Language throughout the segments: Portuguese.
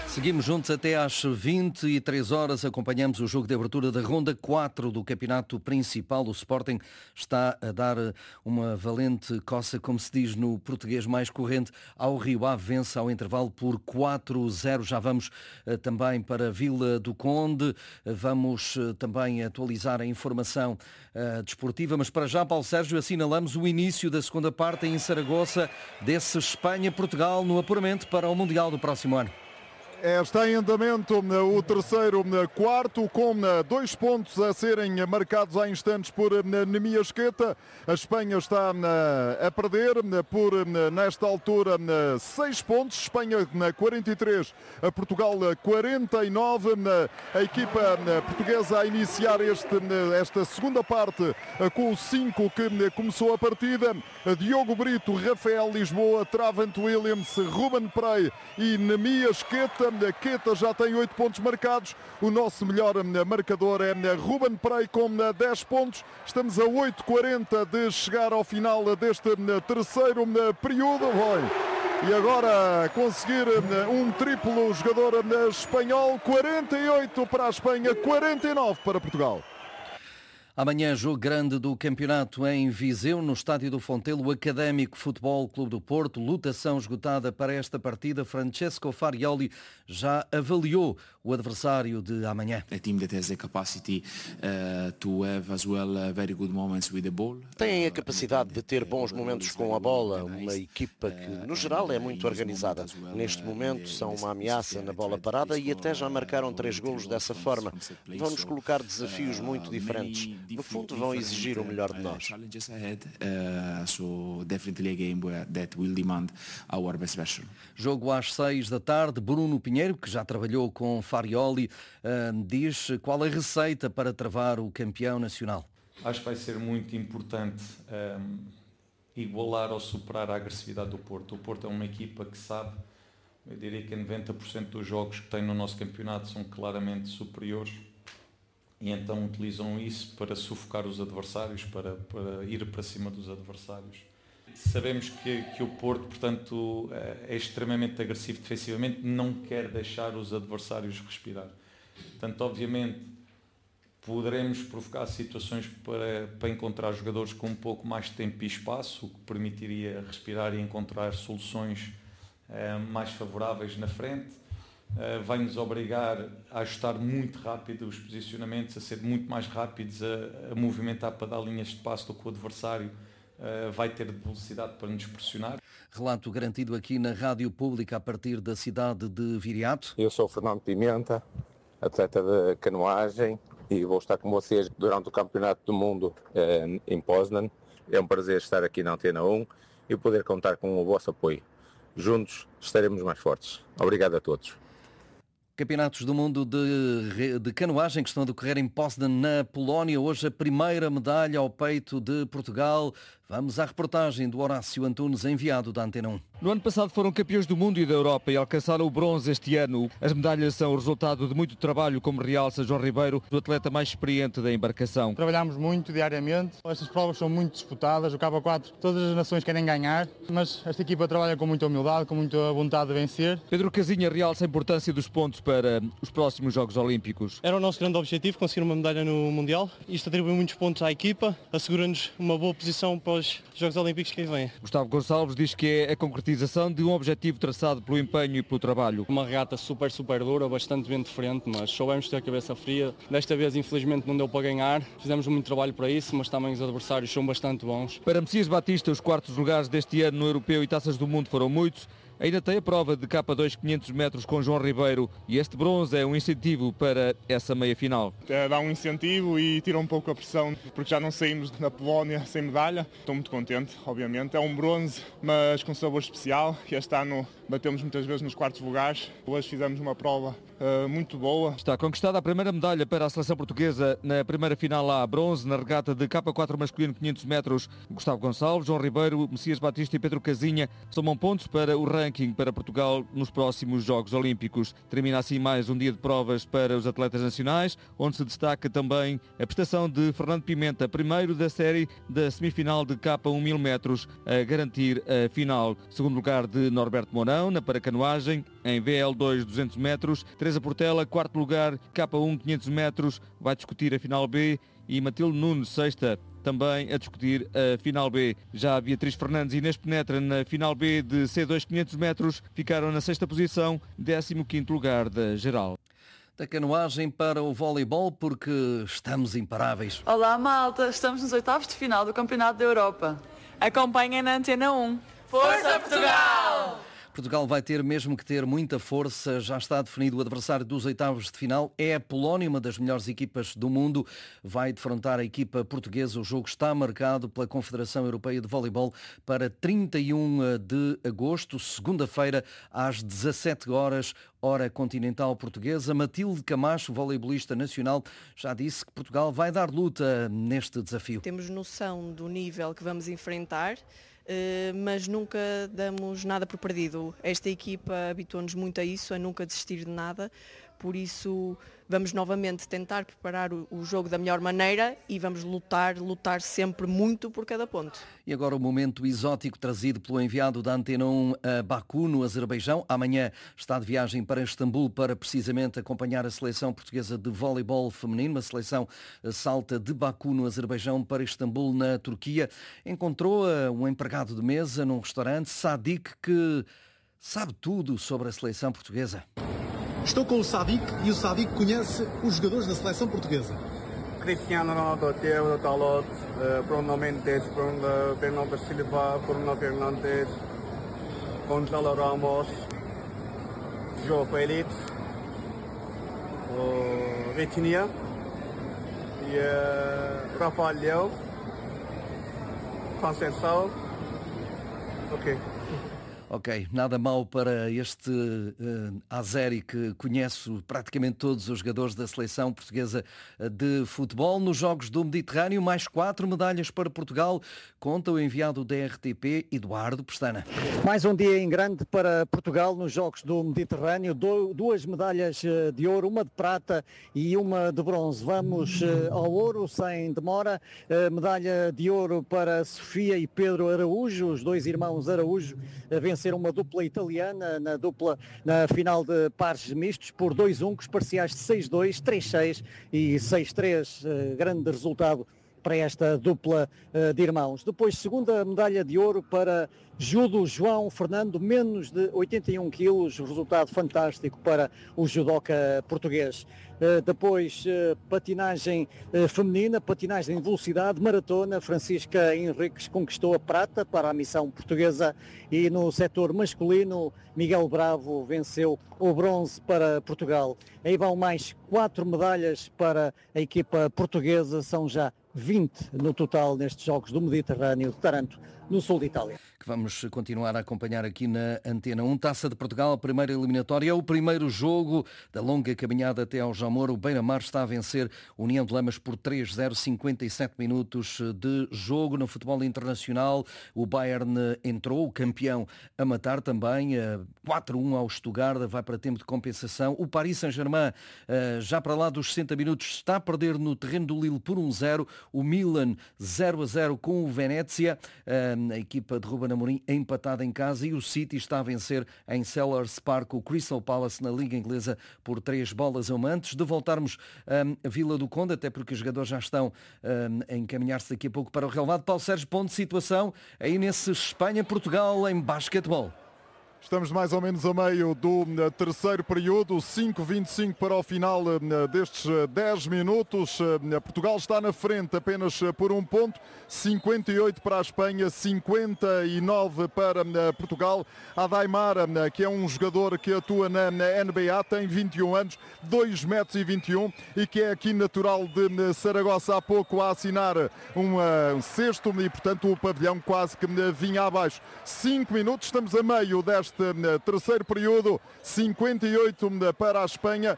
Seguimos juntos até às 23 horas. Acompanhamos o jogo de abertura da Ronda 4 do campeonato principal. O Sporting está a dar uma valente coça, como se diz no português mais corrente, ao Rio Ave. Vence ao intervalo por 4-0. Já vamos também para Vila do Conde. Vamos também atualizar a informação desportiva. Mas para já, Paulo Sérgio, assinalamos o início da segunda parte em Saragoça desse Espanha-Portugal no apuramento para o Mundial do próximo ano. Está em andamento o terceiro quarto, com 2 pontos a serem marcados há instantes por Nemias Queta. A Espanha está a perder por, nesta altura, 6 pontos. Espanha 43, Portugal 49. A equipa portuguesa a iniciar esta segunda parte com o 5 que começou a partida. Diogo Brito, Rafael Lisboa, Travant Williams, Ruben Prey e Nemias Queta. Queta já tem 8 pontos marcados. O nosso melhor marcador é Ruben Prey com 10 pontos. Estamos a 8:40 de chegar ao final deste terceiro período. E agora conseguir um triplo jogador espanhol. 48 para a Espanha, 49 para Portugal. Amanhã, jogo grande do campeonato em Viseu, no Estádio do Fontelo, o Académico Futebol Clube do Porto. Lotação esgotada para esta partida. Francesco Farioli já avaliou o adversário de amanhã. Têm a capacidade de ter bons momentos com a bola. Uma equipa que, no geral, é muito organizada. Neste momento, são uma ameaça na bola parada e até já marcaram 3 golos dessa forma. Vão-nos colocar desafios muito diferentes. No fundo, vão exigir o melhor de nós. Jogo às 6 da tarde. Bruno Pinheiro, que já trabalhou com Farioli, diz qual a receita para travar o campeão nacional. Acho que vai ser muito importante igualar ou superar a agressividade do Porto. O Porto é uma equipa que sabe, eu diria que 90% dos jogos que tem no nosso campeonato são claramente superiores. E então utilizam isso para sufocar os adversários, para ir para cima dos adversários. Sabemos que o Porto, portanto, é extremamente agressivo defensivamente, não quer deixar os adversários respirar. Portanto, obviamente, poderemos provocar situações para encontrar jogadores com um pouco mais de tempo e espaço, o que permitiria respirar e encontrar soluções mais favoráveis na frente. Vai-nos obrigar a ajustar muito rápido os posicionamentos, a ser muito mais rápidos, a movimentar para dar linhas de passo do que o adversário vai ter de velocidade para nos pressionar. Relato garantido aqui na Rádio Pública a partir da cidade de Viriato. Eu sou o Fernando Pimenta, atleta de canoagem, e vou estar com vocês durante o Campeonato do Mundo em Poznan. É um prazer estar aqui na Antena 1 e poder contar com o vosso apoio. Juntos estaremos mais fortes. Obrigado a todos. Campeonatos do Mundo de canoagem que estão a decorrer em Poznan, na Polónia. Hoje a primeira medalha ao peito de Portugal. Vamos à reportagem do Horácio Antunes, enviado da Antena 1. No ano passado foram campeões do mundo e da Europa e alcançaram o bronze este ano. As medalhas são o resultado de muito trabalho, como realça João Ribeiro, o atleta mais experiente da embarcação. Trabalhamos muito diariamente. Estas provas são muito disputadas. O K4, todas as nações querem ganhar, mas esta equipa trabalha com muita humildade, com muita vontade de vencer. Pedro Casinha realça a importância dos pontos para os próximos Jogos Olímpicos. Era o nosso grande objetivo, conseguir uma medalha no Mundial. Isto atribui muitos pontos à equipa, assegura-nos uma boa posição para os Jogos Olímpicos que aí vêm. Gustavo Gonçalves diz que é a concretização de um objetivo traçado pelo empenho e pelo trabalho. Uma regata super dura, bastante bem diferente, mas soubemos ter a cabeça fria. Desta vez, infelizmente, não deu para ganhar. Fizemos muito trabalho para isso, mas também os adversários são bastante bons. Para Messias Batista, os quartos lugares deste ano no Europeu e Taças do Mundo foram muitos. Ainda tem a prova de K2 500 metros com João Ribeiro e este bronze é um incentivo para essa meia-final. Dá um incentivo e tira um pouco a pressão, porque já não saímos da Polónia sem medalha. Estou muito contente, obviamente. É um bronze, mas com sabor especial. Este ano batemos muitas vezes nos quartos lugares. Hoje fizemos uma prova muito boa. Está conquistada a primeira medalha para a seleção portuguesa na primeira final A, bronze, na regata de K4 masculino 500 metros. Gustavo Gonçalves, João Ribeiro, Messias Batista e Pedro Casinha somam pontos para o ranking ranking para Portugal nos próximos Jogos Olímpicos. Termina assim mais um dia de provas para os atletas nacionais, onde se destaca também a prestação de Fernando Pimenta, primeiro da série da semifinal de K1 1000 metros, a garantir a final. Segundo lugar de Norberto Mourão, na paracanoagem, em VL2 200 metros. Teresa Portela, quarto lugar, K1 500 metros, vai discutir a final B. E Matilde Nunes, sexta, também a discutir a final B. Já a Beatriz Fernandes e Inês Penetra na final B de C2 500 metros ficaram na sexta posição, 15º lugar da geral. Da canoagem para o voleibol, porque estamos imparáveis. Olá malta, estamos nos oitavos de final do Campeonato da Europa. Acompanhem na Antena 1. Força Portugal! Portugal vai ter mesmo que ter muita força. Já está definido o adversário dos oitavos de final. É a Polónia, uma das melhores equipas do mundo. Vai defrontar a equipa portuguesa. O jogo está marcado pela Confederação Europeia de Voleibol para 31 de agosto, segunda-feira, às 17 horas, hora continental portuguesa. Matilde Camacho, voleibolista nacional, já disse que Portugal vai dar luta neste desafio. Temos noção do nível que vamos enfrentar, mas nunca damos nada por perdido. Esta equipa habituou-nos muito a isso, a nunca desistir de nada, por isso vamos novamente tentar preparar o jogo da melhor maneira e vamos lutar sempre muito por cada ponto. E agora o momento exótico trazido pelo enviado da Antena 1 a Baku, no Azerbaijão. Amanhã está de viagem para Istambul para precisamente acompanhar a seleção portuguesa de voleibol feminino. A seleção salta de Baku, no Azerbaijão, para Istambul, na Turquia. Encontrou um empregado de mesa num restaurante, Sadik, que sabe tudo sobre a seleção portuguesa. Estou com o Sadik e o Sadik conhece os jogadores da seleção portuguesa. Cristiano Ronaldo, Thiago Dalot, Bruno Mendes, Bernardo Silva, Bruno Fernandes, Gonzalo Ramos, João Félix, Vitinha e Rafael Leão, Conceição. Ok, nada mal para este Azeri que conhece praticamente todos os jogadores da seleção portuguesa de futebol. Nos Jogos do Mediterrâneo, mais 4 medalhas para Portugal, conta o enviado da RTP, Eduardo Pestana. Mais um dia em grande para Portugal nos Jogos do Mediterrâneo, 2 medalhas de ouro, uma de prata e uma de bronze. Vamos ao ouro sem demora, medalha de ouro para Sofia e Pedro Araújo, os 2 irmãos Araújo venceram uma dupla italiana na final de pares mistos por 2-1, com os parciais de 6-2, 3-6 e 6-3, grande resultado para esta dupla de irmãos. Depois, segunda medalha de ouro para judo João Fernando, menos de 81 quilos, resultado fantástico para o judoca português. Depois, patinagem feminina, patinagem de velocidade, maratona, Francisca Henriques conquistou a prata para a missão portuguesa e no setor masculino, Miguel Bravo venceu o bronze para Portugal. Aí vão mais 4 medalhas para a equipa portuguesa, são já 20 no total nestes Jogos do Mediterrâneo de Taranto, no sul de Itália. Que vamos continuar a acompanhar aqui na Antena 1. Taça de Portugal, a primeira eliminatória, o primeiro jogo da longa caminhada até ao Jamor. O Beira-Mar está a vencer União de Lamas por 3-0, 57 minutos de jogo. No futebol internacional, o Bayern entrou, o campeão a matar também, 4-1 ao Stuttgart, vai para tempo de compensação. O Paris Saint-Germain, já para lá dos 60 minutos, está a perder no terreno do Lille por 1-0. O Milan 0-0 com o Venezia. A equipa de Ruben Amorim empatada em casa e o City está a vencer em Selhurst Park o Crystal Palace na Liga Inglesa por 3-1. Antes de voltarmos a Vila do Conde, até porque os jogadores já estão a encaminhar-se daqui a pouco para o relevado. Paulo Sérgio, ponto de situação aí nesse Espanha-Portugal em basquetebol. Estamos mais ou menos a meio do terceiro período, 5:25 para o final destes 10 minutos. Portugal está na frente apenas por 1 ponto, 58 para a Espanha, 59 para Portugal. Adaimar, que é um jogador que atua na NBA, tem 21 anos, 2,21 m e que é aqui natural de Saragossa, há pouco a assinar um sexto e, portanto, o pavilhão quase que vinha abaixo. 5 minutos, estamos a meio desta neste terceiro período. 58 para a Espanha,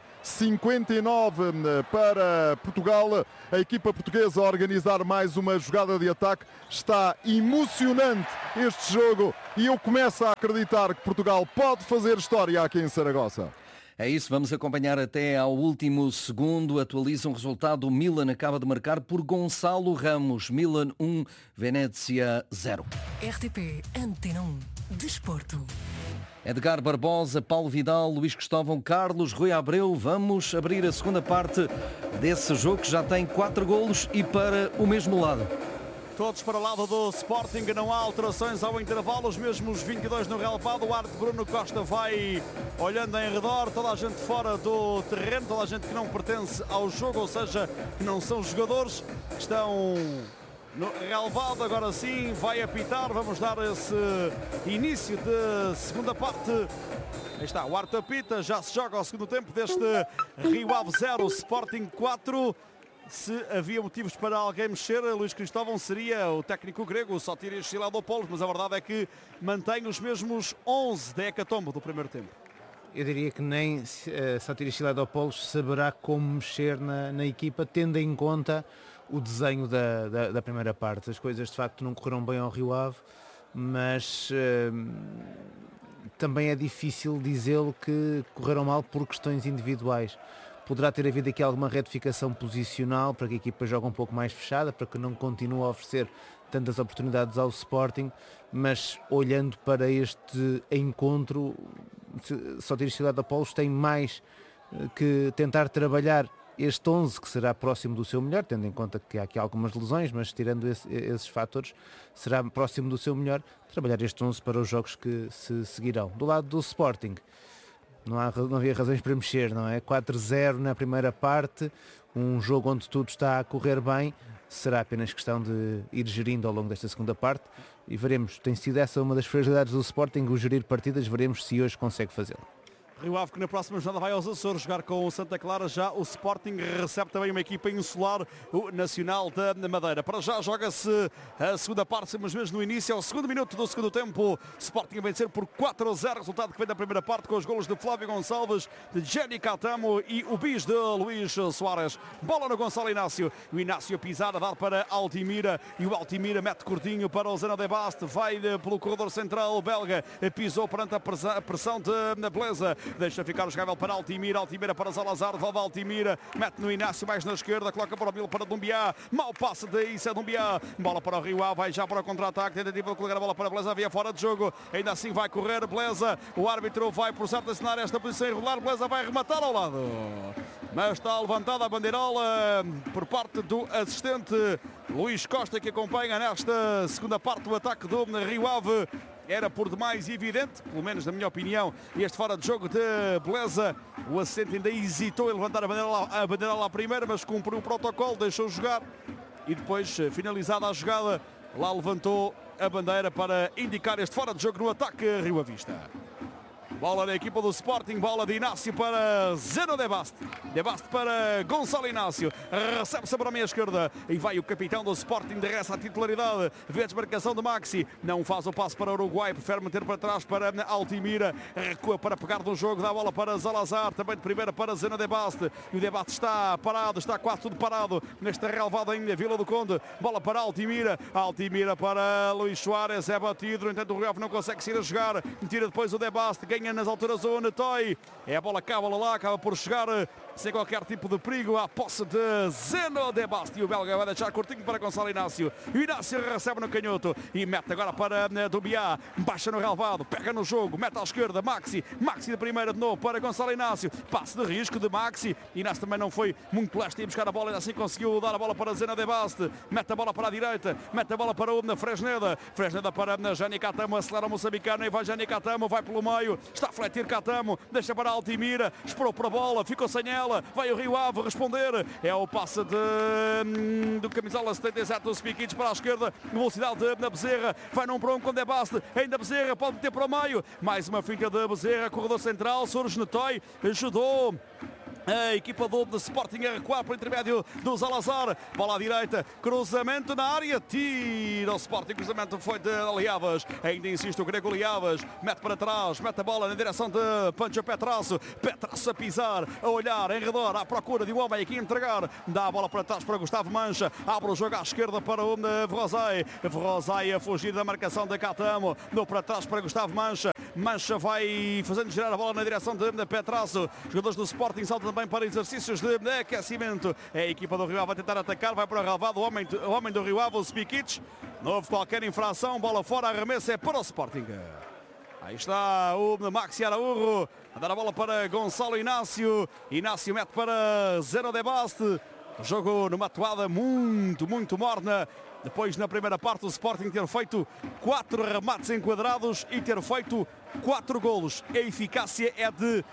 59 para Portugal. A equipa portuguesa a organizar mais uma jogada de ataque. Está emocionante este jogo e eu começo a acreditar que Portugal pode fazer história aqui em Saragossa. É isso, vamos acompanhar até ao último segundo. Atualiza um resultado. O Milan acaba de marcar por Gonçalo Ramos. Milan 1, Venezia 0. RTP Antena 1. Desporto. Edgar Barbosa, Paulo Vidal, Luís Cristóvão, Carlos, Rui Abreu. Vamos abrir a segunda parte desse jogo que já tem 4 golos e para o mesmo lado. Todos para o lado do Sporting, não há alterações ao intervalo, os mesmos 22 no relevado. O árbitro Bruno Costa vai olhando em redor, toda a gente fora do terreno, toda a gente que não pertence ao jogo, ou seja, que não são jogadores, estão no relevado. Agora sim vai apitar, vamos dar esse início de segunda parte. Aí está, o árbitro apita, já se joga ao segundo tempo deste Rio Ave 0, Sporting 4. Se havia motivos para alguém mexer, Luís Cristóvão, seria o técnico grego, o Sotiris Siladopoulos, mas a verdade é que mantém os mesmos 11 da hecatombe do primeiro tempo. Eu diria que nem Sotiris Siladopoulos saberá como mexer na equipa, tendo em conta o desenho da primeira parte. As coisas de facto não correram bem ao Rio Ave, mas também é difícil dizê-lo que correram mal por questões individuais. Poderá ter havido aqui alguma retificação posicional para que a equipa jogue um pouco mais fechada, para que não continue a oferecer tantas oportunidades ao Sporting, mas olhando para este encontro, Sotiris Siladopoulos tem mais que tentar trabalhar este 11, que será próximo do seu melhor, tendo em conta que há aqui algumas lesões, mas tirando esses fatores, será próximo do seu melhor, trabalhar este 11 para os jogos que se seguirão. Do lado do Sporting, não havia razões para mexer, não é? 4-0 na primeira parte, um jogo onde tudo está a correr bem, será apenas questão de ir gerindo ao longo desta segunda parte e veremos, tem sido essa uma das fragilidades do Sporting, o gerir partidas, veremos se hoje consegue fazê-lo. Rio Ave que na próxima jornada vai aos Açores jogar com o Santa Clara. Já o Sporting recebe também uma equipa insular, o Nacional da Madeira. Para já joga-se a segunda parte, mas mesmo no início, ao segundo minuto do segundo tempo, Sporting a vencer por 4-0, resultado que vem da primeira parte com os golos de Flávio Gonçalves, de Jenny Catamo e o bis de Luís Soares. Bola no Gonçalo Inácio, o Inácio a pisar, a dar para Altimira e o Altimira mete curtinho para o Zeno de Baste, vai pelo corredor central belga, pisou perante a pressão de Beleza. Deixa ficar o jogável para Altimira, Altimira para Salazar, devolve Altimira, mete no Inácio mais na esquerda, coloca para o Milo para Dumbiá, mau passe de Issa Dumbiá, bola para o Rio Ave, vai já para o contra-ataque, tentativa de colocar a bola para Beleza, havia fora de jogo, ainda assim vai correr Beleza, o árbitro vai por certo assinar esta posição irregular, Beleza vai rematar ao lado, mas está levantada a bandeirola por parte do assistente Luís Costa, que acompanha nesta segunda parte do ataque do Rio Ave. Era por demais evidente, pelo menos na minha opinião, este fora de jogo de Beleza. O assistente ainda hesitou em levantar a bandeira lá primeiro, mas cumpriu o protocolo, deixou jogar e depois, finalizada a jogada, lá levantou a bandeira para indicar este fora de jogo no ataque Rio Avista. Bola da equipa do Sporting, bola de Inácio para Zeno de Baste. De Baste para Gonçalo Inácio. Recebe-se para a meia esquerda e vai o capitão do Sporting, de resto à titularidade. Vê a desmarcação de Maxi. Não faz o passo para o Uruguai, prefere meter para trás para Altimira. Recua para pegar no jogo, dá a bola para Salazar, também de primeira para Zeno de Baste. E o De Baste está parado, está quase tudo parado nesta relevada em Vila do Conde. Bola para Altimira. Altimira para Luís Soares, é batido. No entanto, o Rio Ave não consegue sair a jogar. Tira depois o De Baste, ganha nas alturas o Netoy. É a bola, acaba por chegar sem qualquer tipo de perigo à posse de Zeno de Baste. E o belga vai deixar curtinho para Gonçalo Inácio. O Inácio recebe no canhoto e mete agora para Dumbiá. Baixa no relevado, pega no jogo, mete à esquerda, Maxi de primeira de novo para Gonçalo Inácio. Passe de risco de Maxi. Inácio também não foi muito leste em buscar a bola, ainda assim conseguiu dar a bola para Zeno de Baste. Mete a bola para a direita, mete a bola para o Fresneda. Fresneda para Jani Catamo, acelera o moçambicano e vai Jani Catamo, vai pelo meio, está a fletir Catamo, deixa para Altimira, esperou para a bola, ficou sem ela, vai o Rio Ave responder, é o passe do camisola 77 do Spikic para a esquerda, velocidade na Bezerra, vai num para um com De Baste, ainda Bezerra pode meter para o meio, mais uma finta de Bezerra, corredor central, surge Netoy, ajudou A equipa do Sporting a recuar por intermédio do Salazar. Bola à direita, cruzamento na área, tira o Sporting, cruzamento foi de Liavas. Ainda insiste o grego Liavas, mete para trás, mete a bola na direção de Pancho Petrasso. Petrasso a pisar, a olhar em redor, à procura de um homem aqui a entregar. Dá a bola para trás para Gustavo Mancha, abre o jogo à esquerda para o Vrozai. Vrozai a fugir da marcação de Catamo, no para trás para Gustavo Mancha. Mancha vai fazendo girar a bola na direção de Petrasso. Jogadores do Sporting saltam também para exercícios de aquecimento. A equipa do Rio Ave vai tentar atacar, vai para o relvado, o homem do Rio Ave, o Spikic. Não houve qualquer infração, bola fora, arremesso é para o Sporting. Aí está o Maxi Araújo a dar a bola para Gonçalo Inácio. Inácio mete para Zeno de Baste. O jogo numa atuada muito morna. Depois, na primeira parte, o Sporting ter feito 4 remates enquadrados e ter feito 4 golos. A eficácia é de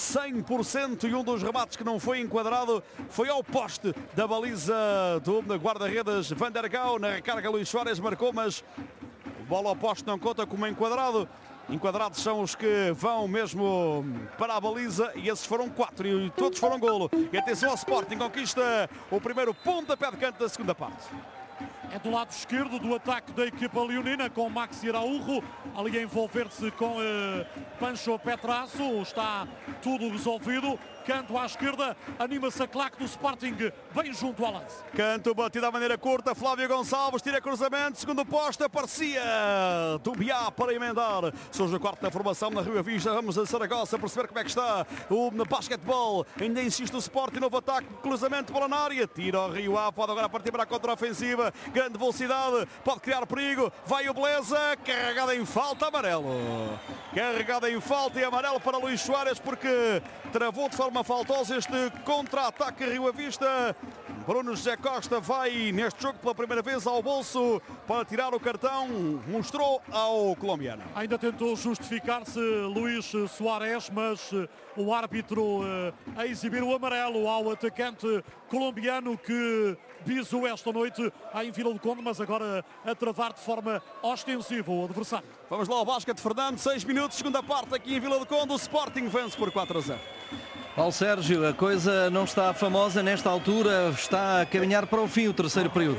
100% e um dos remates que não foi enquadrado foi ao poste da baliza do guarda-redes Van der Gau. Na recarga, Luís Soares marcou, mas a bola ao poste não conta como enquadrado. Enquadrados são os que vão mesmo para a baliza e esses foram 4 e todos foram golo. E atenção ao Sporting, conquista o primeiro pontapé de canto da segunda parte. É do lado esquerdo do ataque da equipa leonina, com Maxi Araújo ali a envolver-se com Pancho Petrasso. Está tudo resolvido. Canto à esquerda, anima-se a claque do Sporting bem junto ao lance. Canto batido à maneira curta, Flávio Gonçalves tira cruzamento, segundo posto, aparecia Dubiá para emendar. Surge o quarto da formação na Rio Vista, vamos a Saragossa perceber como é que está o basquetebol. Ainda insiste o Sporting, novo ataque, cruzamento, bola na área, tira o Rio Ave, pode agora partir para a contra-ofensiva, grande velocidade, pode criar perigo, vai o Beleza, carregada em falta, amarelo. Carregada em falta e amarelo para Luís Soares, porque travou de forma faltosa este contra-ataque Rio Ave Vista. Bruno José Costa vai neste jogo pela primeira vez ao bolso para tirar o cartão, mostrou ao colombiano. Ainda tentou justificar-se Luís Soares, mas o árbitro a exibir o amarelo ao atacante colombiano que bisou esta noite em Vila do Conde, mas agora a travar de forma ostensiva o adversário. Vamos lá ao basquete, Fernando, 6 minutos, segunda parte aqui em Vila do Conde, o Sporting vence por 4-0. Paulo Sérgio, a coisa não está famosa nesta altura, está a caminhar para o fim o terceiro período.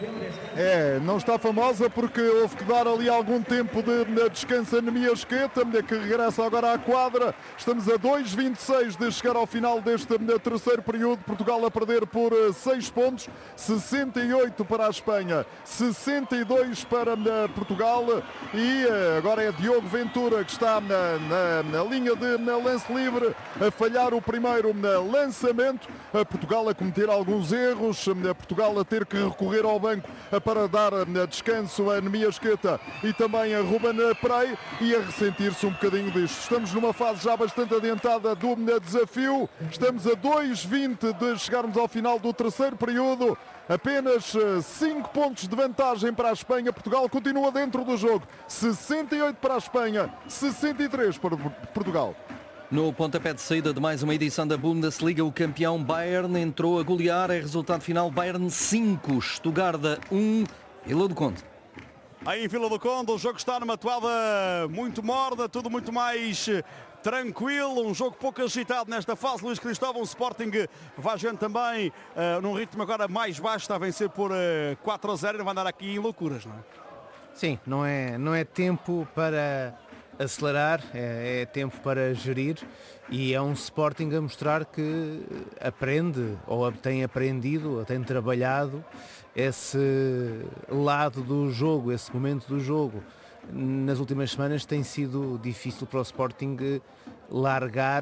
Não está famosa porque houve que dar ali algum tempo de descanso a Nemiasqueta, que regressa agora à quadra. Estamos a 2:26 de chegar ao final deste terceiro período. Portugal a perder por 6 pontos, 68 para a Espanha, 62 para Portugal. E agora é Diogo Ventura que está na linha de lance livre a falhar o primeiro lançamento. Portugal a cometer alguns erros, Portugal a ter que recorrer ao banco para dar descanso a Nemiasqueta e também a Ruben Prey e a ressentir-se um bocadinho disto. Estamos numa fase já bastante adiantada do desafio, estamos a 2:20 de chegarmos ao final do terceiro período. Apenas 5 pontos de vantagem para a Espanha. Portugal continua dentro do jogo. 68 para a Espanha, 63 para Portugal. No pontapé de saída de mais uma edição da Bundesliga, o campeão Bayern entrou a golear. É resultado final: Bayern 5, Stuttgart 1, Vila do Conde. Aí em Vila do Conde o jogo está numa toada muito morna, tudo muito mais tranquilo, um jogo pouco agitado nesta fase. Luís Cristóvão, Sporting vai gente também num ritmo agora mais baixo, está a vencer por 4-0 e não vai andar aqui em loucuras, não é? Sim, não é tempo para acelerar, é tempo para gerir, e é um Sporting a mostrar que aprende, ou tem aprendido, ou tem trabalhado esse lado do jogo, esse momento do jogo. Nas últimas semanas tem sido difícil para o Sporting largar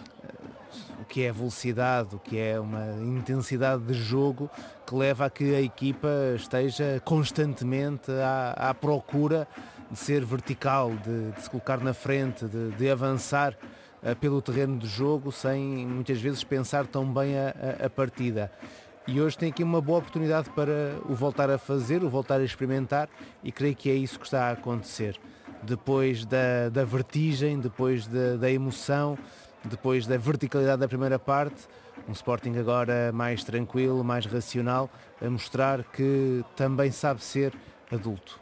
o que é velocidade, o que é uma intensidade de jogo que leva a que a equipa esteja constantemente à procura de ser vertical, de se colocar na frente, de avançar pelo terreno de jogo sem muitas vezes pensar tão bem a partida. E hoje tem aqui uma boa oportunidade para o voltar a fazer, o voltar a experimentar, e creio que é isso que está a acontecer. Depois da vertigem, depois da emoção, depois da verticalidade da primeira parte, um Sporting agora mais tranquilo, mais racional, a mostrar que também sabe ser adulto.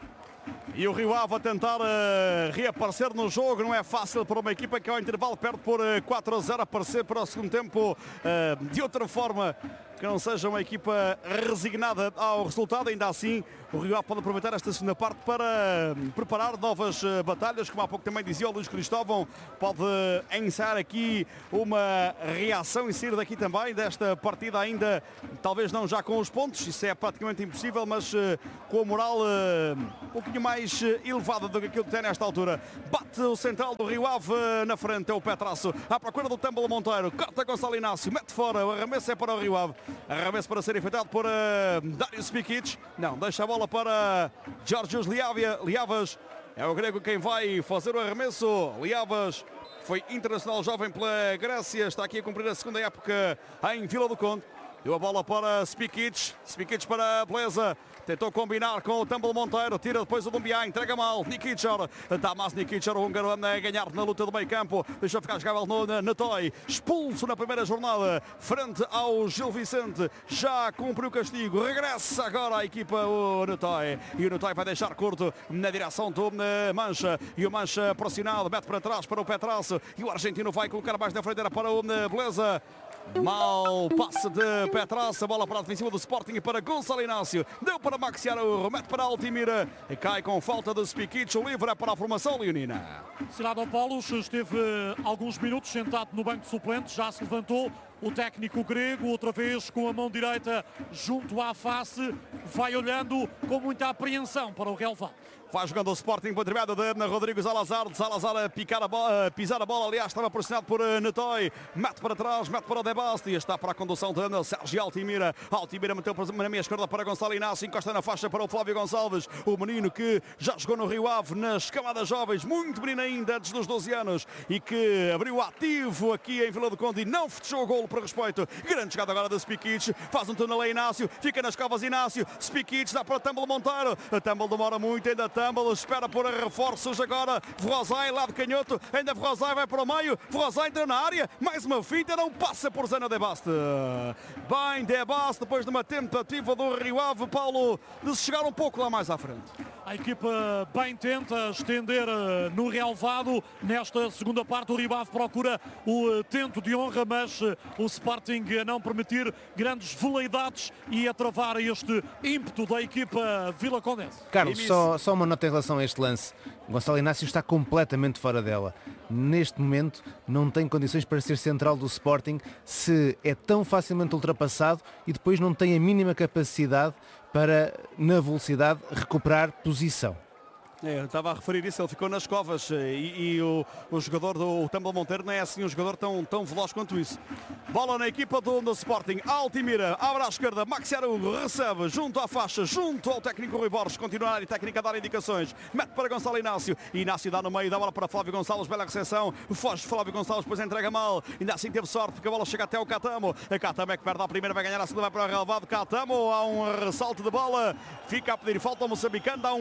E o Rio Ave a tentar reaparecer no jogo. Não é fácil para uma equipa que ao intervalo perde por 4-0, aparecer para o segundo tempo de outra forma, que não seja uma equipa resignada ao resultado. Ainda assim, o Rio Ave pode aproveitar esta segunda parte para preparar novas batalhas, como há pouco também dizia o Luís Cristóvão. Pode ensaiar aqui uma reação e sair daqui também desta partida, ainda talvez não já com os pontos, isso é praticamente impossível, mas com a moral um pouquinho mais elevada do que aquilo que tem nesta altura. Bate o central do Rio Ave na frente, é o Petrasso à procura do Tâmbalo Monteiro, corta Gonçalo Inácio, mete fora, o arremesso é para o Rio Ave. Arremesso para ser efetuado por Dário Spikic. Não, deixa a bola para Georgios Liavas. É o grego quem vai fazer o arremesso. Liavas foi internacional jovem pela Grécia. Está aqui a cumprir a segunda época em Vila do Conde. Deu a bola para Spikic. Spikic para Beleza. Tentou combinar com o Tâmbalo Monteiro. Tira depois o Dumbiá. Entrega mal. Nikichor. Damas Nikichor. O húngaro anda a ganhar na luta do meio campo. Deixou ficar jogável no Netoy. Expulso na primeira jornada. Frente ao Gil Vicente. Já cumpriu o castigo. Regressa agora a equipa o Netoy. E o Netoy vai deixar curto na direção do Mancha. E o Mancha pressionado. Mete para trás para o Petrasso. E o argentino vai colocar mais na frente para o Beleza. Mal passe de Petrasso, a bola para a defensiva do Sporting e para Gonçalo Inácio. Deu para Maxiaro, remete para Altimira e cai com falta de Spikic. O livre é para a formação leonina. Siladopoulos esteve alguns minutos sentado no banco de suplentes, já se levantou. O técnico grego, outra vez com a mão direita junto à face, vai olhando com muita apreensão para o relvado. Vai jogando o Sporting por intermédio de Rodrigo Salazar. Salazar a pisar a bola, aliás, estava pressionado por Netoy. Mete para trás, mete para o Debasti. Está para a condução de Sérgio Altimira. Altimira meteu na meia esquerda para Gonçalo Inácio. Encosta na faixa para o Flávio Gonçalves. O menino que já jogou no Rio Ave nas camadas jovens, muito menino ainda, antes dos 12 anos. E que abriu ativo aqui em Vila do Conde e não fechou o golo por respeito. Grande jogada agora de Spikic. Faz um túnel a Inácio. Fica nas covas Inácio. Spikic dá para Tâmbalo Monteiro. A Tâmbalo demora muito, ainda Tâmbalo espera por reforços agora. Verrozai, lado canhoto, ainda Verrozai vai para o meio. Verrozai entra na área, mais uma finta, não passa por Zena Debasti. Bem, Debasti, depois de uma tentativa do Rio Ave, Paulo, de se chegar um pouco lá mais à frente. A equipa bem tenta estender no relvado. Nesta segunda parte o Rio Ave procura o tento de honra, mas o Sporting a não permitir grandes veleidades e a travar este ímpeto da equipa vilacondense. Carlos, só uma nota em relação a este lance. Gonçalo Inácio está completamente fora dela. Neste momento não tem condições para ser central do Sporting, se é tão facilmente ultrapassado e depois não tem a mínima capacidade para, na velocidade, recuperar posição. Estava a referir isso, ele ficou nas covas e o jogador do Tâmbalo Monteiro não é assim um jogador tão veloz quanto isso. Bola na equipa do Sporting, Altimira, abre à esquerda, Maxiaro recebe junto à faixa, junto ao técnico Rui Borges, continua a área técnica a dar indicações, mete para Gonçalo Inácio, Inácio dá no meio, dá a bola para Flávio Gonçalves, bela recepção, foge Flávio Gonçalves, depois entrega mal, ainda assim teve sorte porque a bola chega até o Catamo, a Catamo é que perde a primeira, vai ganhar a segunda, vai para o relevado, Catamo, há um ressalto de bola, fica a pedir falta ao moçambicano, dá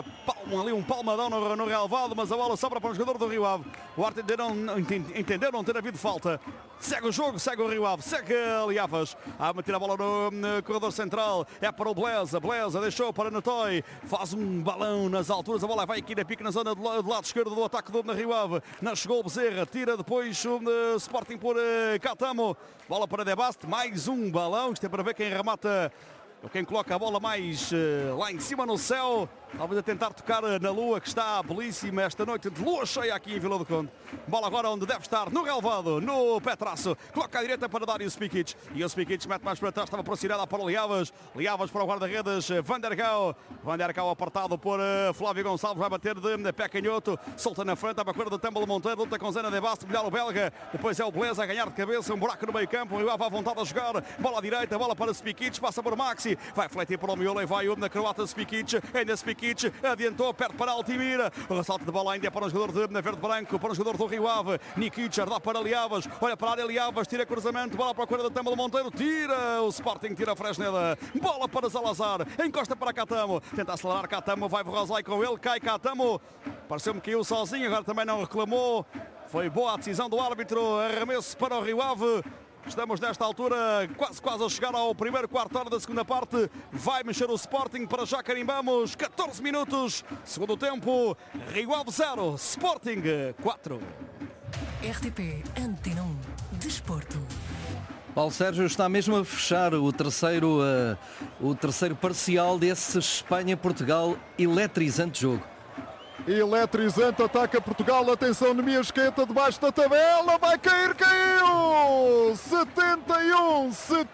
um palmadão no relevado, mas a bola sobra para o jogador do Rio Ave. O árbitro entendeu não ter havido falta. Segue o jogo, segue o Rio Ave, segue Liavas. A meter a bola no corredor central. É para o Beleza. Beleza deixou para Netoy. Faz um balão nas alturas. A bola vai aqui na pique na zona do lado esquerdo do ataque do Rio Ave. Não chegou o Bezerra. Tira depois o Sporting por Catamo. Bola para Debasti. Mais um balão. Isto é para ver quem remata. Quem coloca a bola mais lá em cima no céu, talvez a tentar tocar na lua, que está belíssima esta noite de lua cheia aqui em Vila do Conde. Bola agora onde deve estar, no relvado, no Petrasso. Coloca à direita para Dário Spikic. E o Spikic mete mais para trás, estava pressionado para o Liavas. Liavas para o guarda-redes, Vandergau. Vandergau apartado por Flávio Gonçalves, vai bater de pé canhoto. Solta na frente, à procura do Tâmbalo Monteiro, luta com Zena Debasti, melhor o belga. Depois é o Beleza a ganhar de cabeça, um buraco no meio campo. O Rio Ave à vontade a jogar. Bola à direita, bola para Spikic, passa por Maxi. Vai fletir para o miolo e vai na croata Spikic. Ainda Spikic adiantou, perto para Altimira. O ressalto de bola ainda é para o jogador de verde-branco, para o jogador do Rio Ave. Nikichar dá para Liavas, olha para a área Liavas, tira cruzamento, bola para a cor do Tâmbalo Monteiro, tira o Sporting, tira a Fresneda. Bola para Salazar, encosta para Catamo, tenta acelerar Catamo, vai Verrozai com ele, cai Catamo. Pareceu-me que caiu sozinho, agora também não reclamou. Foi boa a decisão do árbitro, arremesso para o Rio Ave. Estamos nesta altura quase a chegar ao primeiro quarto hora da segunda parte. Vai mexer o Sporting, para já carimbamos 14 minutos. Segundo tempo, Rio Ave 0, Sporting 4. RTP Antena 1, Desporto. Paulo Sérgio está mesmo a fechar o terceiro parcial desse Espanha-Portugal eletrizante jogo. Eletrizante, ataca Portugal, atenção, Nemiasqueta debaixo da tabela, vai cair, caiu! 71,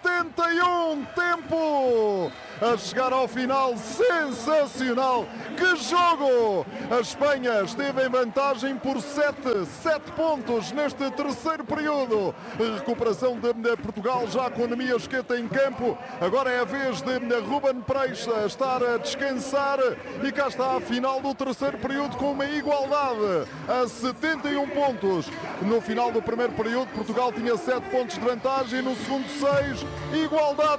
tempo a chegar ao final, sensacional, que jogo! A Espanha esteve em vantagem por 7 pontos neste terceiro período. Recuperação de Portugal já com Nemiasqueta em campo, agora é a vez de Ruben Preixa estar a descansar e cá está a final do terceiro período com uma igualdade a 71 pontos. No final do primeiro período, Portugal tinha 7 pontos de vantagem, no segundo 6, igualdade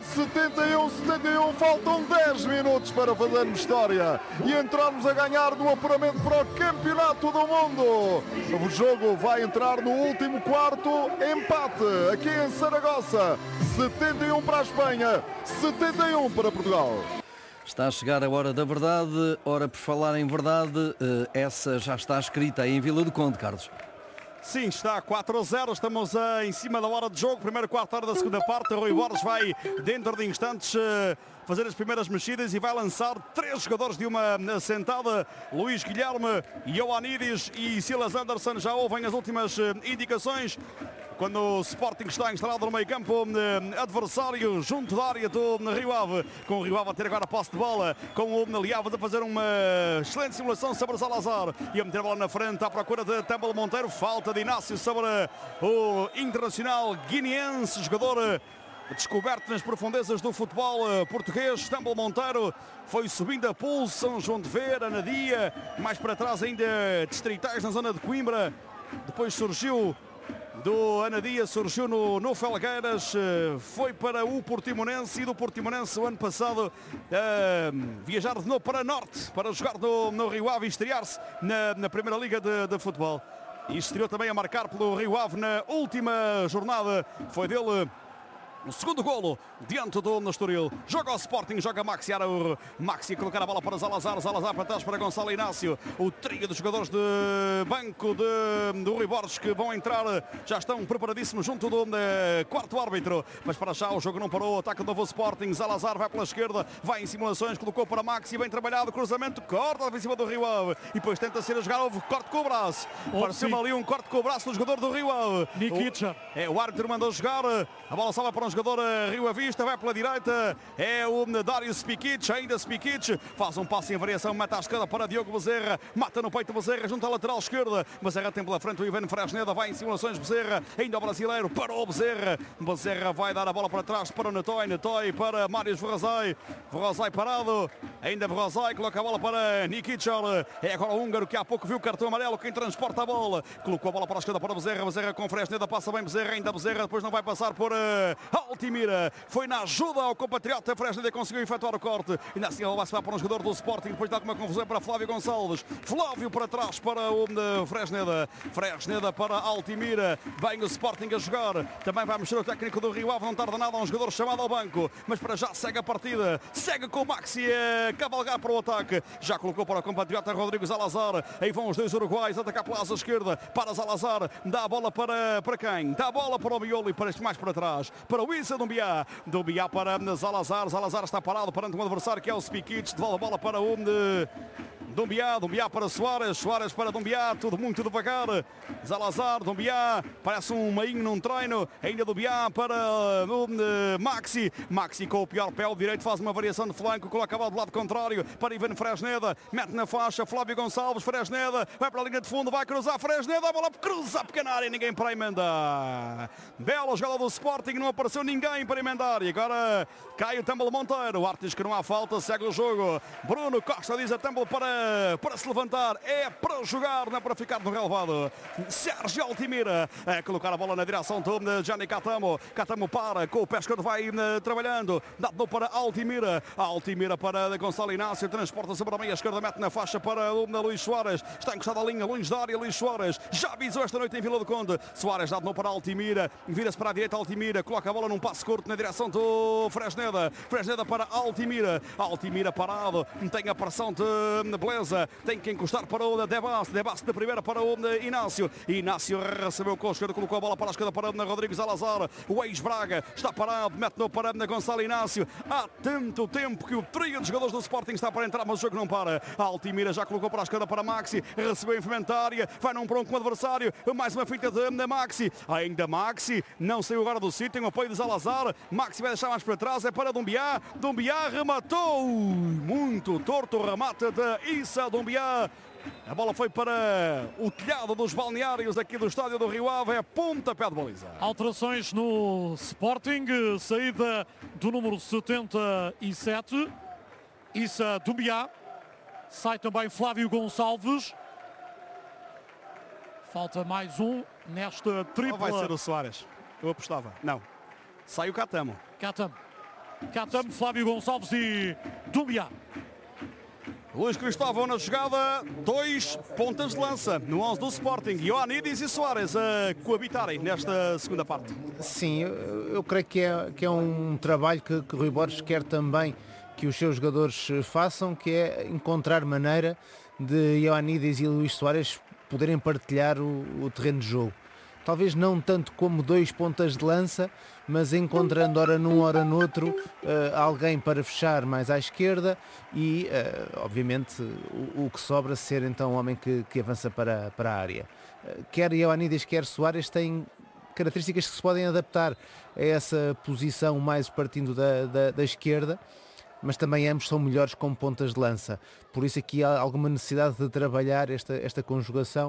71, faltam 10 minutos para fazermos história e entrarmos a ganhar no apuramento para o Campeonato do Mundo. O jogo vai entrar no último quarto, empate aqui em Saragossa, 71 para a Espanha, 71 para Portugal. Está a chegar a hora da verdade. Ora, por falar em verdade, essa já está escrita aí em Vila do Conde, Carlos. Sim, está 4-0, estamos em cima da hora de jogo, primeiro quarto hora da segunda parte. Rui Borges vai, dentro de instantes, fazer as primeiras mexidas e vai lançar 3 jogadores de uma sentada. Luís Guilherme, Ioannidis e Silas Anderson já ouvem as últimas indicações. Quando o Sporting está instalado no meio-campo adversário, junto da área do Rio Ave, com o Rio Ave a ter agora a posse de bola, com o Liavas a fazer uma excelente simulação sobre Salazar e a meter a bola na frente à procura de Tembel Monteiro. Falta de Inácio sobre o internacional guineense, jogador descoberto nas profundezas do futebol português. Tembel Monteiro foi subindo a pulso, São João de Vera, Anadia, mais para trás ainda distritais na zona de Coimbra. Depois surgiu do Anadia, surgiu no Felgueiras, foi para o Portimonense e do Portimonense o ano passado viajar de novo para Norte para jogar no Rio Ave e estrear-se na Primeira Liga de Futebol. E estreou também a marcar pelo Rio Ave na última jornada. Foi dele o segundo golo diante do Estoril. Joga o Sporting, joga Maxi Araújo. Maxi a colocar a bola para Salazar. Salazar para trás para Gonçalo Inácio. O trio dos jogadores de banco do Rui Borges que vão entrar. Já estão preparadíssimos junto do quarto árbitro. Mas para já o jogo não parou. Ataca o novo Sporting. Salazar vai pela esquerda. Vai em simulações. Colocou para Maxi. Bem trabalhado. Cruzamento. Corta em cima do Rio Ave. E depois tenta ser a jogar. Houve corte com o braço. Pareceu ali um corte com o braço do jogador do Rio Ave. Nikica. O árbitro mandou jogar. A bola salva para um jogador Rio Avista, vai pela direita, é o Dário Spikic, ainda Spikic, faz um passo em variação, mata à esquerda para Diogo Bezerra, mata no peito Bezerra, junto à lateral esquerda, Bezerra tem pela frente o Ivan Fresneda, vai em simulações Bezerra, ainda o brasileiro, parou Bezerra, Bezerra vai dar a bola para trás para o Netoy para Marius Verrazai, Verrazai parado, ainda Verrazai, coloca a bola para Nikic, é agora o húngaro que há pouco viu o cartão amarelo, quem transporta a bola, colocou a bola para a esquerda para Bezerra, Bezerra com Fresneda, passa bem Bezerra, ainda Bezerra, depois não vai passar por Altimira, foi na ajuda ao compatriota, Fresneda conseguiu efetuar o corte, ainda assim ele vai se para um jogador do Sporting, depois dá alguma confusão para Flávio Gonçalves, Flávio para trás para o Fresneda, Fresneda para Altimira, vem o Sporting a jogar, também vai mexer o técnico do Rio Ave, não tarda nada, um jogador chamado ao banco, mas para já segue a partida, segue com o Maxi a cavalgar para o ataque, já colocou para o compatriota Rodrigo Salazar, aí vão os dois uruguaios atacar pela asa esquerda, para Salazar, dá a bola para quem? Dá a bola para o Miolo e para este mais para trás, para o Issa Dumbiá para Salazar, Salazar está parado perante um adversário que é o Spikic, devolve a bola para o Dumbiá para Soares, Soares para Dumbiá, tudo muito devagar, Salazar, Dumbiá, parece um meinho num treino, ainda Dumbiá para Maxi, Maxi com o pior pé, o direito faz uma variação de flanco, coloca a bola do lado contrário para Ivan Fresneda, mete na faixa, Flávio Gonçalves, Fresneda, vai para a linha de fundo, vai cruzar Fresneda, a bola cruza a pequena área, ninguém para emendar, bela jogada do Sporting, não apareceu ninguém para emendar, e agora cai o Tembel Monteiro, o árbitro diz que não há falta, segue o jogo, Bruno Costa diz a Tembel para para se levantar, é para jogar, não é para ficar no relevado. Sérgio Altimira a colocar a bola na direção de Gianni Catamo. Catamo para, com o pé esquerdo vai trabalhando. Dado para Altimira. Altimira para Gonçalo Inácio. Transporta sobre a meia esquerda, mete na faixa para o Luís Soares. Está encostado à linha, longe da área, Luís Soares. Já avisou esta noite em Vila do Conde. Soares dado para Altimira. Vira-se para a direita, Altimira. Coloca a bola num passe curto na direção do Fresneda. Fresneda para Altimira. Altimira parado. Tem a pressão de Beleza. Tem que encostar para o Debas. Debas de primeira para o Inácio. Inácio recebeu com a esquerda, colocou a bola para a esquerda para o Rodrigues Alazar. O ex-Braga está parado. Mete-no para Gonçalo Inácio. Há tanto tempo que o trio de jogadores do Sporting está para entrar, mas o jogo não para. Altimira já colocou para a esquerda para Maxi. Recebeu em área. Vai num para um com o adversário. Mais uma finta de Maxi. Ainda Maxi. Não saiu agora do sítio. Tem o apoio de Salazar. Maxi vai deixar mais para trás. É para Dumbiá. Dumbiá rematou. Muito torto o remate de Issa Dumbiá. A bola foi para o telhado dos balneários aqui do estádio do Rio Ave. É pontapé de baliza. Alterações no Sporting. Saída do número 77. Issa Dumbiá. Sai também Flávio Gonçalves. Falta mais um nesta tripla. Ou vai ser o Soares? Eu apostava. Não. Sai o Catamo. Catamo, Flávio Gonçalves e Dumbiá. Luís Cristóvão na jogada, 2 pontas de lança no 11 do Sporting. Ioannidis e Soares a coabitarem nesta segunda parte. Sim, eu creio que é um trabalho que Rui Borges quer também que os seus jogadores façam, que é encontrar maneira de Ioannidis e Luís Soares poderem partilhar o terreno de jogo. Talvez não tanto como 2 pontas de lança, mas encontrando ora num, ora noutro, alguém para fechar mais à esquerda e, obviamente, o que sobra ser então o homem que avança para a área. Quer Ioannidis, quer Soares têm características que se podem adaptar a essa posição mais partindo da esquerda, mas também ambos são melhores como pontas de lança. Por isso aqui há alguma necessidade de trabalhar esta conjugação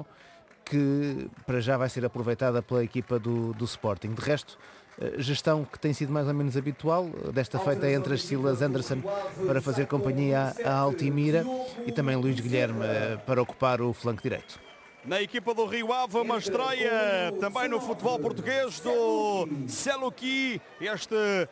que para já vai ser aproveitada pela equipa do Sporting. De resto, gestão que tem sido mais ou menos habitual, desta feita entre as Silas Anderson para fazer companhia a Altimira e também Luís Guilherme para ocupar o flanco direito. Na equipa do Rio Ave, uma estreia também no futebol português do Selouki, este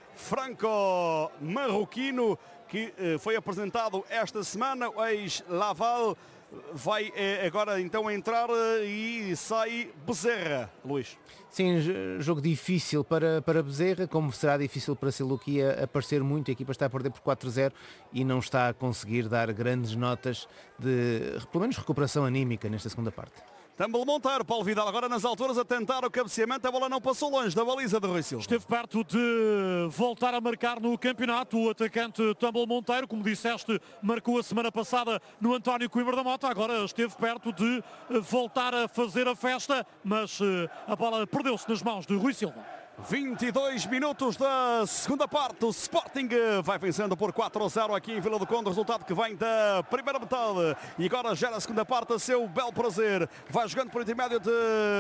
franco-marroquino que foi apresentado esta semana, o ex-Laval. Vai agora então entrar e sai Bezerra, Luís. Sim, jogo difícil para Bezerra, como será difícil para Selouki aparecer muito. A equipa está a perder por 4-0 e não está a conseguir dar grandes notas de, pelo menos, recuperação anímica nesta segunda parte. Tambel Monteiro, Paulo Vidal agora nas alturas a tentar o cabeceamento, a bola não passou longe da baliza de Rui Silva. Esteve perto de voltar a marcar no campeonato o atacante Tambel Monteiro, como disseste, marcou a semana passada no António Coimbra da Mota, agora esteve perto de voltar a fazer a festa, mas a bola perdeu-se nas mãos de Rui Silva. 22 minutos da segunda parte, o Sporting vai vencendo por 4-0 aqui em Vila do Conde, resultado que vem da primeira metade e agora gera a segunda parte a seu bel prazer, vai jogando por intermédio de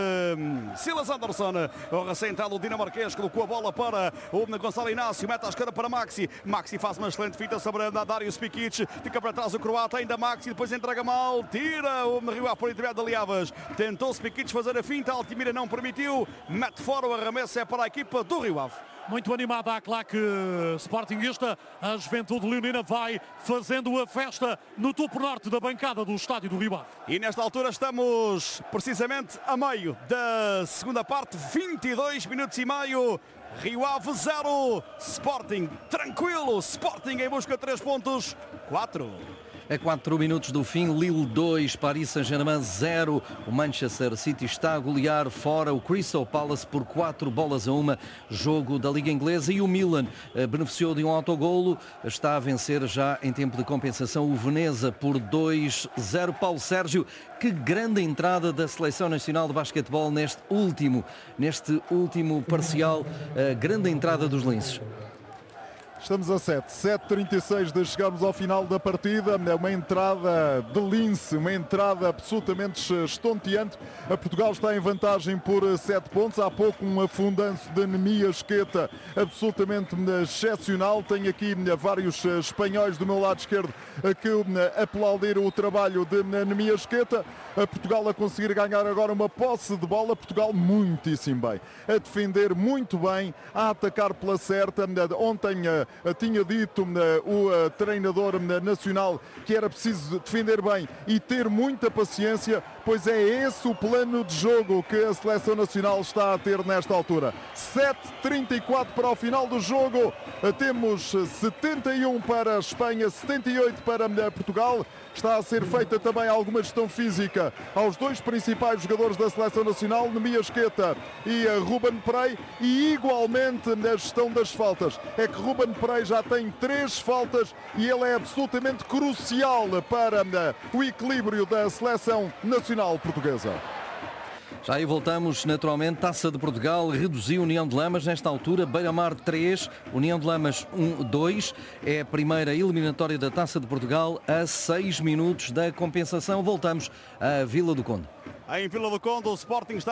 Silas Anderson, o recém-entrado dinamarquês colocou a bola para o Gonçalo Inácio, mete à esquerda para Maxi faz uma excelente fita sobre Darius Pikic, fica para trás o croata, ainda Maxi, depois entrega mal, tira o Rio Ave por intermédio de Liavas, tentou-se Pikic fazer a finta, Altimira não permitiu, mete fora o arremesso, é para a equipa do Rio Ave. Muito animada a claque sportinguista, a Juventude Leonina vai fazendo a festa no topo norte da bancada do estádio do Rio Ave. E nesta altura estamos precisamente a meio da segunda parte, 22 minutos e meio, Rio Ave 0, Sporting tranquilo, Sporting em busca de 3 pontos, 4. A 4 minutos do fim, Lille 2, Paris Saint-Germain 0. O Manchester City está a golear fora o Crystal Palace por 4-1, jogo da Liga Inglesa. E o Milan beneficiou de um autogolo, está a vencer já em tempo de compensação o Veneza por 2-0. Paulo Sérgio, que grande entrada da Seleção Nacional de Basquetebol neste último parcial, grande entrada dos linces. Estamos a 7h36 de chegarmos ao final da partida. É uma entrada de lince, uma entrada absolutamente estonteante. A Portugal está em vantagem por 7 pontos. Há pouco um afundanço de Nemias Queta absolutamente excepcional. Tenho aqui vários espanhóis do meu lado esquerdo que aplaudiram o trabalho de Nemias Queta. A Portugal a conseguir ganhar agora uma posse de bola. Portugal muitíssimo bem, a defender muito bem, a atacar pela certa. Ontem tinha dito o treinador nacional que era preciso defender bem e ter muita paciência, pois é esse o plano de jogo que a seleção nacional está a ter nesta altura. 7h34 para o final do jogo, temos 71 para a Espanha, 78 para Portugal. Está a ser feita também alguma gestão física aos dois principais jogadores da seleção nacional, Nemias Queta e Ruben Perey, e igualmente na gestão das faltas. É que Ruben Perey já tem 3 faltas e ele é absolutamente crucial para o equilíbrio da seleção nacional portuguesa. Já aí voltamos, naturalmente. Taça de Portugal reduziu União de Lamas. Nesta altura, Beira-Mar 3, União de Lamas 2. É a primeira eliminatória da Taça de Portugal a 6 minutos da compensação. Voltamos à Vila do Conde. Em Vila do Conde, o Sporting está